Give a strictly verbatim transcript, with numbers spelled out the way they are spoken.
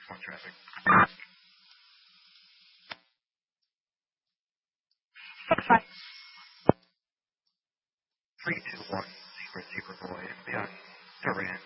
More traffic. three two one zero zero boy, F B I. Durant.